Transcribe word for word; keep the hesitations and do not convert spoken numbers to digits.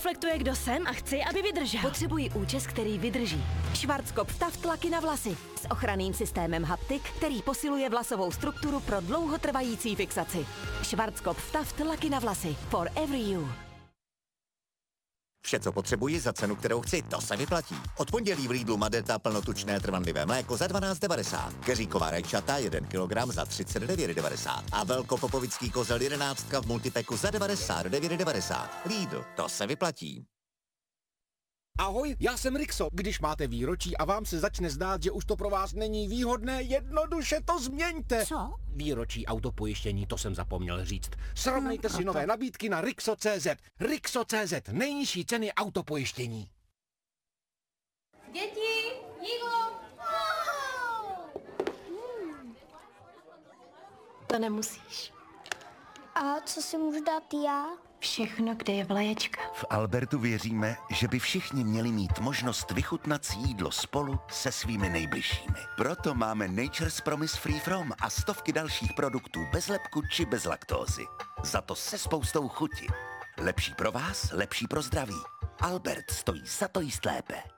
reflektuje, kdo jsem a chci, aby vydržel. Potřebuji účes, který vydrží. Schwarzkopf Taft laky na vlasy. S ochranným systémem haptik, který posiluje vlasovou strukturu pro dlouhotrvající fixaci. Schwarzkopf Taft laky na vlasy. For every you. Vše, co potřebuji za cenu, kterou chci, to se vyplatí. Od pondělí v Lidlu Madeta plnotučné trvanlivé mléko za dvanáct devadesát. Keříková rajčata jeden kilogram za třicet devět devadesát. A velkopopovický kozel jedenáctka v multipeku za devadesát devět devadesát. Lidl, to se vyplatí. Ahoj, já jsem Rixo. Když máte výročí a vám se začne zdát, že už to pro vás není výhodné, jednoduše to změňte. Co? Výročí autopojištění, to jsem zapomněl říct. Srovnejte si nové nabídky na Rixo tečka cé zet. Rixo tečka cé zet, nejnižší ceny autopojištění. Děti, jídlo! To nemusíš. A co si můžu dát já? Všechno, kde je vlaječka. V Albertu věříme, že by všichni měli mít možnost vychutnat si jídlo spolu se svými nejbližšími. Proto máme Nature's Promise Free From a stovky dalších produktů bez lepku či bez laktózy. Za to se spoustou chuti. Lepší pro vás, lepší pro zdraví. Albert stojí za to jíst lépe.